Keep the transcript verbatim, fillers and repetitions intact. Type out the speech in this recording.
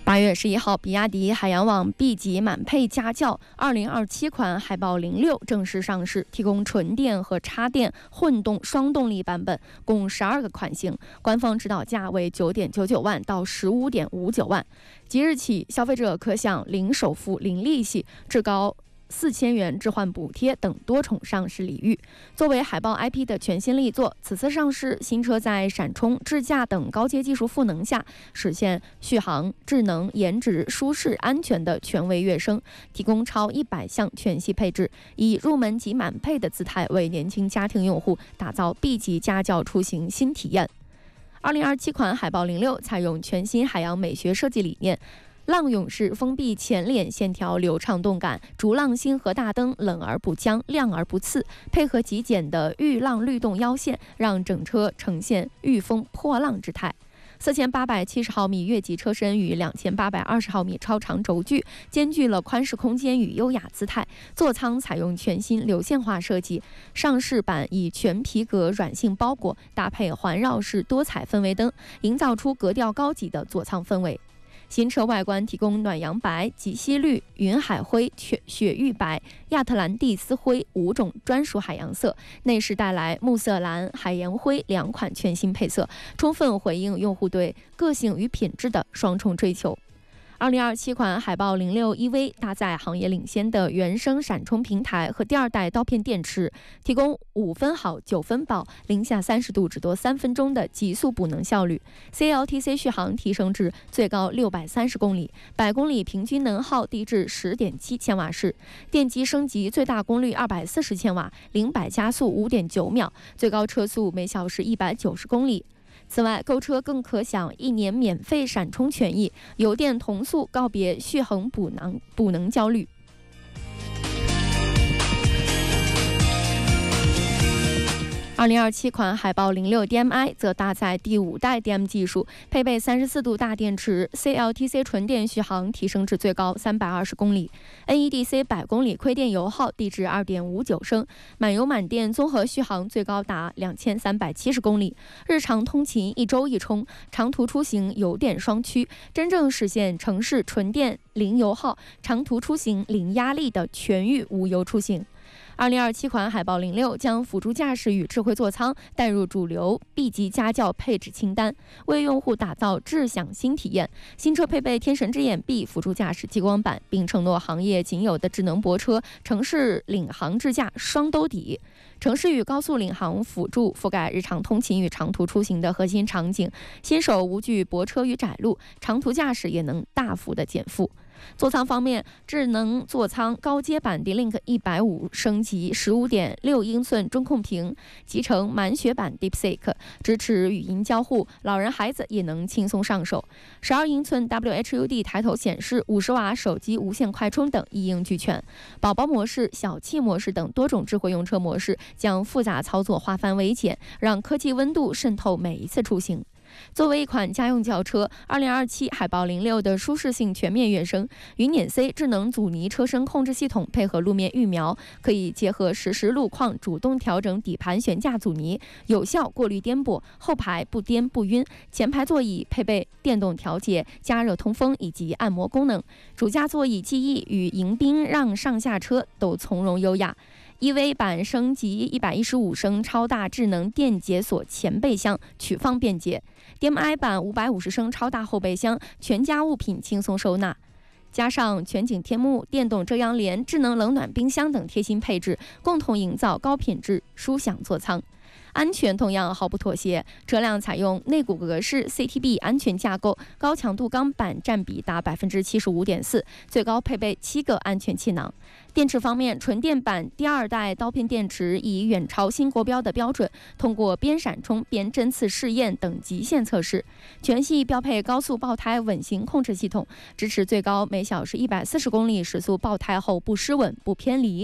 八月十一号，比亚迪海洋网 B 级满配家轿二零二七款海豹零六正式上市，提供纯电和插电混动双动力版本，共十二个款型，官方指导价为九点九九万到十五点五九万。即日起，消费者可享零首付、零利息，至高四千元置换补贴等多重上市礼遇。作为海豹 I P 的全新力作，此次上市新车在闪充、智驾等高阶技术赋能下，实现续航、智能、颜值、舒适、安全的全维跃升，提供超一百项全系配置，以入门级满配的姿态为年轻家庭用户打造 B 级家轿出行新体验。二零二七款海豹零六采用全新海洋美学设计理念。浪涌式封闭前脸线条流畅动感，逐浪星河大灯冷而不僵，亮而不刺，配合极简的御浪律动腰线，让整车呈现御风破浪之态。四千八百七十毫米越级车身与两千八百二十毫米超长轴距，兼具了宽适空间与优雅姿态。座舱采用全新流线化设计，上饰板以全皮革软性包裹，搭配环绕式多彩氛围灯，营造出格调高级的座舱氛围。新车外观提供暖阳白、极烯绿、云海灰、雪雪域白、亚特兰蒂斯灰五种专属海洋色，内饰带来暮色蓝、海盐灰两款全新配色，充分回应用户对个性与品质的双重追求。二零二七款海豹零六 E V 搭载行业领先的原生闪充平台和第二代刀片电池，提供五分好九分饱，零下三十度只多三分钟的极速补能效率。C L T C 续航提升至最高六百三十公里，百公里平均能耗低至 十点七千瓦时。电机升级最大功率二百四十千瓦，零百加速 五点九秒，最高车速每小时一百九十公里。此外，购车更可享一年免费闪充权益，油电同速，告别续航补能补能焦虑。二零二七款海豹零六 D M I 则搭载第五代 D M 技术，配备三十四度大电池 ，C L T C 纯电续航提升至最高三百二十公里 ，N E D C 百公里亏电油耗低至二点五九升，满油满电综合续航最高达两千三百七十公里。日常通勤一周一充，长途出行油电双驱，真正实现城市纯电零油耗、长途出行零压力的全域无油出行。二零二七款海豹零六将辅助驾驶与智慧座舱带入主流 B 级家轿配置清单，为用户打造智享新体验。新车配备天神之眼 B 辅助驾驶激光板，并承诺行业仅有的智能泊车、城市领航智驾双兜底。城市与高速领航辅助覆盖日常通勤与长途出行的核心场景，新手无惧泊车与窄路，长途驾驶也能大幅的减负。座舱方面，智能座舱高阶版 D-Link 一百五升级 十五点六英寸中控屏，集成满血版 DeepSeek， 支持语音交互，老人孩子也能轻松上手。十二英寸 W H U D 抬头显示，五十瓦手机无线快充等一应俱全。宝宝模式、小气模式等多种智慧用车模式，将复杂操作化繁为简，让科技温度渗透每一次出行。作为一款家用轿车，二零二七海豹零六的舒适性全面跃升。云辇 C 智能阻尼车身控制系统配合路面预瞄，可以结合实时路况主动调整底盘悬架阻尼，有效过滤颠簸，后排不颠不晕。前排座椅配备电动调节、加热通风以及按摩功能，主驾座椅记忆与迎宾让上下车都从容优雅。E V 版升级一百一十五升超大智能电解锁前备箱，取放便捷。D M I 版五百五十升超大后备箱，全家物品轻松收纳。加上全景天幕、电动遮阳帘、智能冷暖冰箱等贴心配置，共同营造高品质舒享座舱。安全同样毫不妥协，车辆采用内骨骼式 C T B 安全架构，高强度钢板占比达 百分之七十五点四， 最高配备七个安全气囊。电池方面，纯电版第二代刀片电池以远超新国标的标准，通过边闪充边针刺试验等极限测试。全系标配高速爆胎稳行控制系统，支持最高每小时一百四十公里时速爆胎后不失稳不偏离。